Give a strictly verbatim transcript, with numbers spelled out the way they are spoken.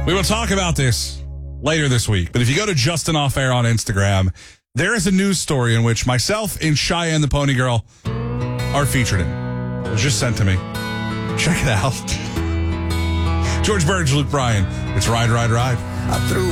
We will talk about this later this week. But if you go to Justin Off Air on Instagram, there is a news story in which myself and Cheyenne the Pony Girl are featured in. It was just sent to me. Check it out. George Burge, Luke Bryan. It's Ride, Ride, Ride. I threw